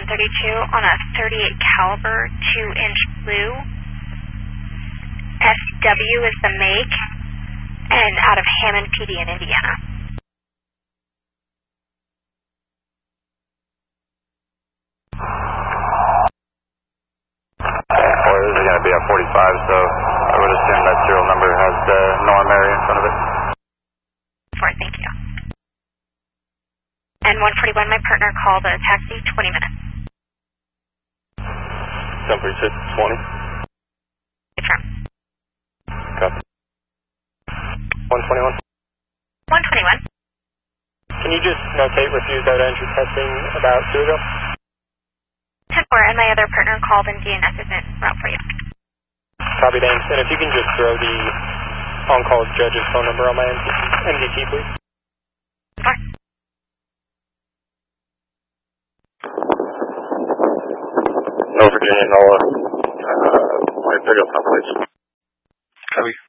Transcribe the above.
on a 38 caliber 2-inch blue. SW is the make, and out of Hammond PD in Indiana. Well, this is going to be a 45, so I would assume that serial number has the Norm area in front of it. Thank you. And 141, my partner called a taxi 20 minutes. Number 20? From? Copy. 121? 121. Can you just notate refused out entry testing about 2 ago? 10-4, and my other partner called and DNS is en route for you. Copy, thanks. And if you can just throw the on-call judge's phone number on my MDT, please. Fine. North Virginia, NOLA. My Imperial Complex. Copy.